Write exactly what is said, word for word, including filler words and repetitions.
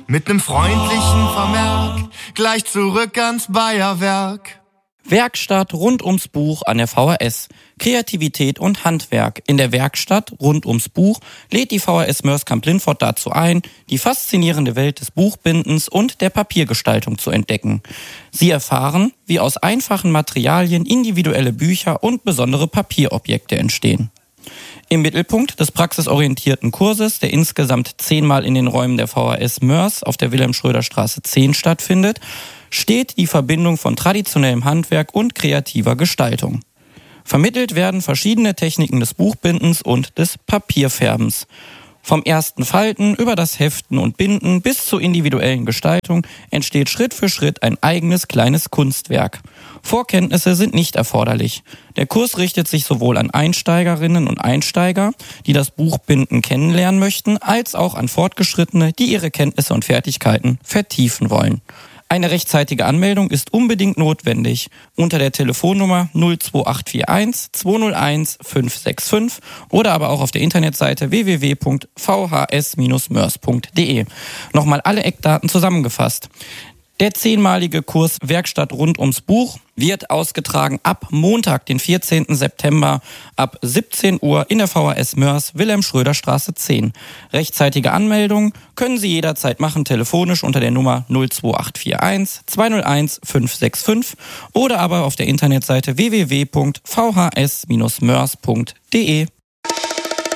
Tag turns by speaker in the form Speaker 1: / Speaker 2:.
Speaker 1: Mit nem freundlichen Vermerk gleich zurück ans Bayerwerk.
Speaker 2: Werkstatt rund ums Buch an der V H S. Kreativität und Handwerk. In der Werkstatt rund ums Buch lädt die V H S Moers Kamp-Lintfort dazu ein, die faszinierende Welt des Buchbindens und der Papiergestaltung zu entdecken. Sie erfahren, wie aus einfachen Materialien individuelle Bücher und besondere Papierobjekte entstehen. Im Mittelpunkt des praxisorientierten Kurses, der insgesamt zehnmal in den Räumen der V H S Moers auf der Wilhelm-Schröder-Straße zehn stattfindet, steht die Verbindung von traditionellem Handwerk und kreativer Gestaltung. Vermittelt werden verschiedene Techniken des Buchbindens und des Papierfärbens. Vom ersten Falten über das Heften und Binden bis zur individuellen Gestaltung entsteht Schritt für Schritt ein eigenes kleines Kunstwerk. Vorkenntnisse sind nicht erforderlich. Der Kurs richtet sich sowohl an Einsteigerinnen und Einsteiger, die das Buchbinden kennenlernen möchten, als auch an Fortgeschrittene, die ihre Kenntnisse und Fertigkeiten vertiefen wollen. Eine rechtzeitige Anmeldung ist unbedingt notwendig unter der Telefonnummer null zwei acht vier eins zwei null eins fünf sechs fünf oder aber auch auf der Internetseite w w w punkt v h s Bindestrich moers punkt d e. Nochmal alle Eckdaten zusammengefasst. Der zehnmalige Kurs Werkstatt rund ums Buch wird ausgetragen ab Montag, den vierzehnten September ab siebzehn Uhr in der V H S Moers, Wilhelm-Schröder-Straße zehn. Rechtzeitige Anmeldung können Sie jederzeit machen, telefonisch unter der Nummer null zwei acht vier eins zwei null eins fünf sechs fünf oder aber auf der Internetseite w w w punkt v h s Bindestrich moers punkt d e.